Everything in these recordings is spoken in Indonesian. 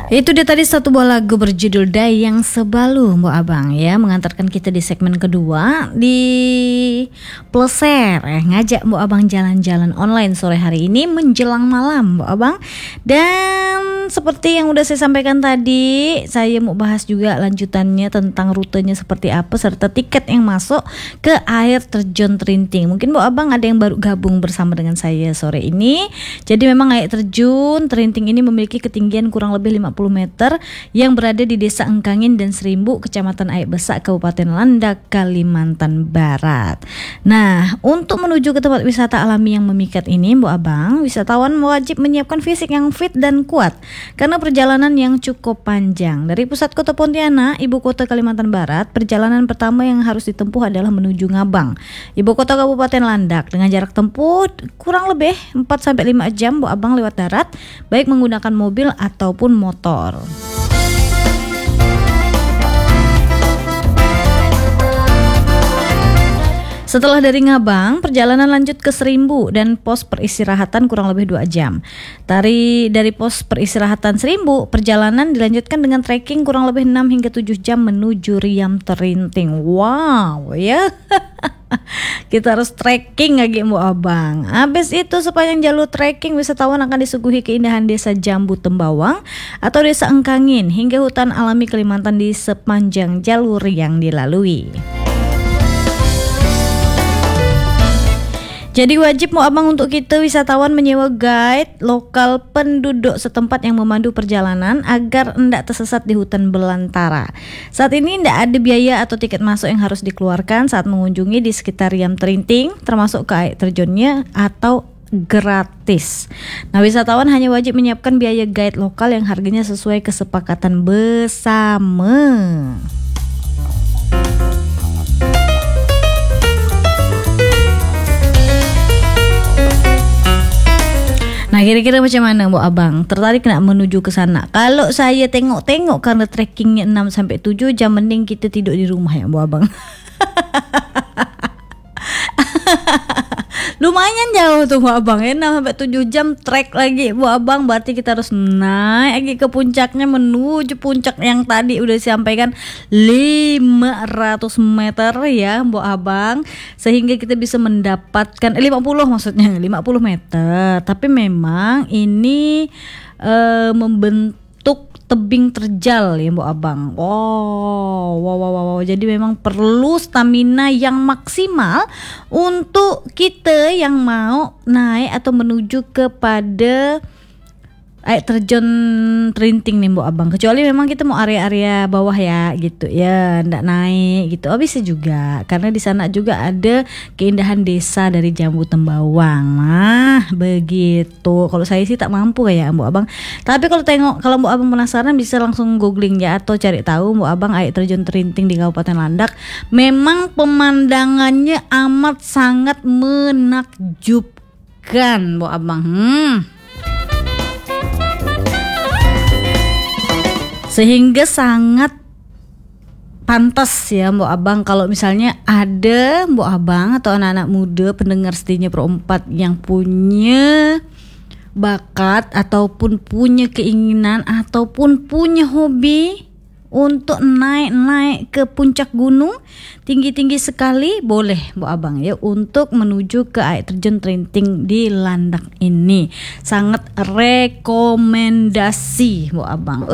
Itu dia tadi satu buah lagu berjudul Dayang Sebalu, Mbok Abang ya, mengantarkan kita di segmen kedua di Pleser ngajak Mbok Abang jalan-jalan online sore hari ini menjelang malam, Mbok Abang. Dan seperti yang udah saya sampaikan tadi, saya mau bahas juga lanjutannya tentang rutenya seperti apa serta tiket yang masuk ke air terjun Terinting. Mungkin Mbok Abang ada yang baru gabung bersama dengan saya sore ini. Jadi memang air terjun Terinting ini memiliki ketinggian kurang lebih 50 meter yang berada di Desa Engkangin dan Serimbu, Kecamatan Aik Besak, Kabupaten Landak, Kalimantan Barat. Nah, untuk menuju ke tempat wisata alami yang memikat ini, Mbok Abang, wisatawan wajib menyiapkan fisik yang fit dan kuat karena perjalanan yang cukup panjang. Dari pusat kota Pontianak, ibu kota Kalimantan Barat, perjalanan pertama yang harus ditempuh adalah menuju Ngabang, ibu kota Kabupaten Landak, dengan jarak tempuh kurang lebih 4-5 jam, Mbok Abang, lewat darat, baik menggunakan mobil ataupun motor. Setelah dari Ngabang, perjalanan lanjut ke Serimbu dan pos peristirahatan kurang lebih 2 jam. Dari pos peristirahatan Serimbu, perjalanan dilanjutkan dengan trekking kurang lebih 6 hingga 7 jam menuju Riam Terinting. Wow, ya. Kita harus trekking lagi, Mbok Abang. Habis itu sepanjang jalur trekking, wisatawan akan disuguhi keindahan Desa Jambu Tembawang atau Desa Engkangin hingga hutan alami Kalimantan di sepanjang jalur yang dilalui. Jadi wajib Mbok Abang untuk kita wisatawan menyewa guide lokal penduduk setempat yang memandu perjalanan agar tidak tersesat di hutan belantara. Saat ini tidak ada biaya atau tiket masuk yang harus dikeluarkan saat mengunjungi di sekitar Riam Terinting, termasuk ke air terjunnya, atau gratis. Nah, wisatawan hanya wajib menyiapkan biaya guide lokal yang harganya sesuai kesepakatan bersama. Nah, kira-kira macam mana Mbok Abang? Tertarik nak menuju ke sana? Kalau saya tengok-tengok karena trekkingnya 6-7 jam, mending kita tidur di rumah ya Mbok Abang. Lumayan jauh tuh Mbok Abang ya, 6-7 jam trek lagi Mbok Abang. Berarti kita harus naik lagi ke puncaknya, menuju puncak yang tadi udah disampaikan 500 meter ya Mbok Abang, sehingga kita bisa mendapatkan 50 maksudnya 50 meter. Tapi memang ini membentuk tebing terjal ya Mbok Abang. Wow. Jadi memang perlu stamina yang maksimal untuk kita yang mau naik atau menuju kepada air terjun Terinting nih Mbok Abang. Kecuali memang kita mau area-area bawah ya gitu ya, ndak naik gitu. Oh, bisa juga karena di sana juga ada keindahan desa dari Jambu Tembawang. Nah, begitu. Kalau saya sih tak mampu kayak Mbok Abang. Tapi kalau Mbok Abang penasaran bisa langsung googling ya atau cari tahu Mbok Abang air terjun Terinting di Kabupaten Landak. Memang pemandangannya amat sangat menakjubkan Mbok Abang. Sehingga sangat pantas ya Mbok Abang kalau misalnya ada Mbok Abang atau anak-anak muda pendengar Setinya Pro 4 yang punya bakat ataupun punya keinginan ataupun punya hobi untuk naik ke puncak gunung tinggi-tinggi sekali, boleh Mbok Abang ya untuk menuju ke air terjun Terinting di Landak ini. Sangat rekomendasi Mbok Abang.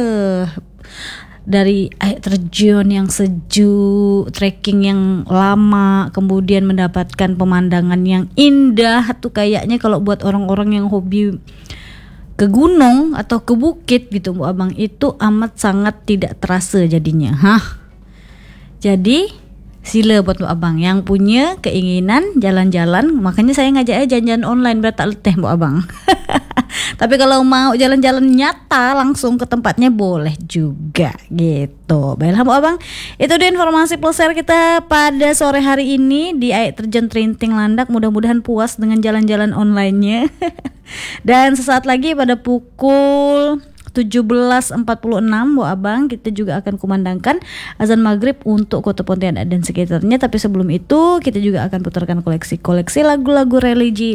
Dari air terjun yang sejuk, trekking yang lama, kemudian mendapatkan pemandangan yang indah tuh kayaknya kalau buat orang-orang yang hobi ke gunung atau ke bukit gitu Mbok Abang, itu amat sangat tidak terasa jadinya. Jadi sila buat Mbok Abang yang punya keinginan jalan-jalan, makanya saya ngajak jalan-jalan online biar tak letih Mbok Abang. Tapi kalau mau jalan-jalan nyata langsung ke tempatnya boleh juga gitu. Baiklah Mbok Abang, itu dia informasi Pleser kita pada sore hari ini di air terjun Terinting Landak. Mudah-mudahan puas dengan jalan-jalan online-nya. Dan sesaat lagi pada pukul 17.46 Mbok Abang, kita juga akan kumandangkan azan maghrib untuk Kota Pontianak dan sekitarnya. Tapi sebelum itu kita juga akan putarkan koleksi lagu-lagu religi